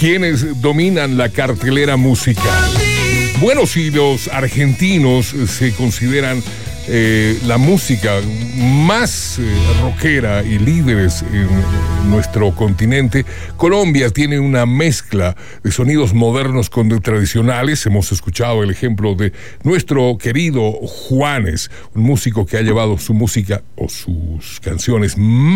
quienes dominan la cartelera musical. Bueno, si los argentinos se consideran la música más rockera y líderes en nuestro continente, Colombia tiene una mezcla de sonidos modernos con de tradicionales. Hemos escuchado el ejemplo de nuestro querido Juanes, un músico que ha llevado su música o sus canciones